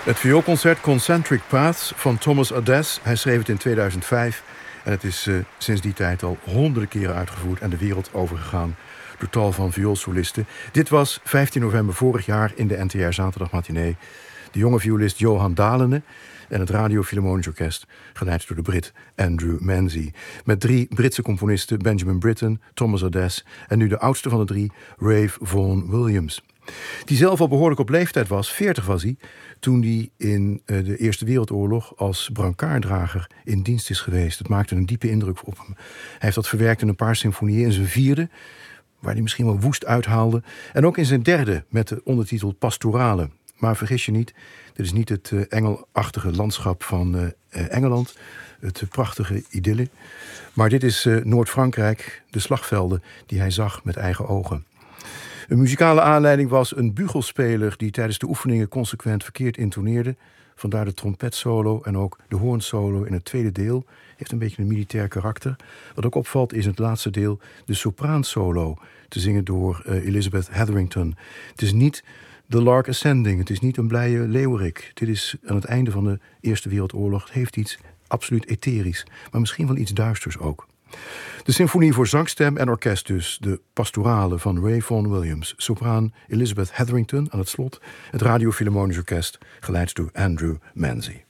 Het vioolconcert Concentric Paths van Thomas Adès. Hij schreef het in 2005 en het is sinds die tijd al honderden keren uitgevoerd en de wereld overgegaan door tal van vioolsolisten. Dit was 15 november vorig jaar in de NTR Zaterdagmatinee. De jonge violist Johan Dalene en het Radio Philharmonisch Orkest, geleid door de Brit Andrew Manzi. Met 3 Britse componisten, Benjamin Britten, Thomas Adès en nu de oudste van de 3, Ralph Vaughan Williams. Die zelf al behoorlijk op leeftijd was, 40 was hij, toen hij in de Eerste Wereldoorlog als brancardrager in dienst is geweest. Het maakte een diepe indruk op hem. Hij heeft dat verwerkt in een paar symfonieën, in zijn 4e, waar hij misschien wel woest uithaalde, en ook in zijn 3e met de ondertitel Pastorale. Maar vergis je niet, dit is niet het engelachtige landschap van Engeland, het prachtige idylle, maar dit is Noord-Frankrijk, de slagvelden die hij zag met eigen ogen. Een muzikale aanleiding was een bugelspeler die tijdens de oefeningen consequent verkeerd intoneerde. Vandaar de trompetsolo en ook de hoornsolo in het tweede deel. Heeft een beetje een militair karakter. Wat ook opvalt is in het laatste deel de sopraansolo, te zingen door Elizabeth Hetherington. Het is niet The Lark Ascending, het is niet een blije leeuwerik. Dit is aan het einde van de Eerste Wereldoorlog. Het heeft iets absoluut etherisch, maar misschien wel iets duisters ook. De symfonie voor zangstem en orkest dus, de Pastorale van Ralph Vaughan Williams, sopraan Elizabeth Hetherington aan het slot, het Radio Philharmonisch Orkest, geleid door Andrew Manzi.